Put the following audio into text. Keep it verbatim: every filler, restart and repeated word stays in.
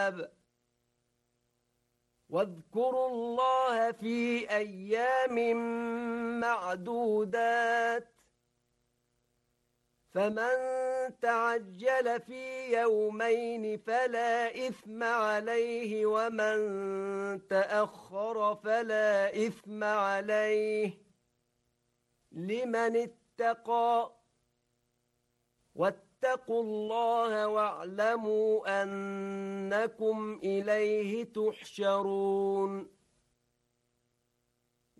واذكروا الله في أيام معدودات فمن تعجل في يومين فلا إثم عليه ومن تأخر فلا إثم عليه لمن اتقى واتقوا الله واعلموا أنكم إليه تحشرون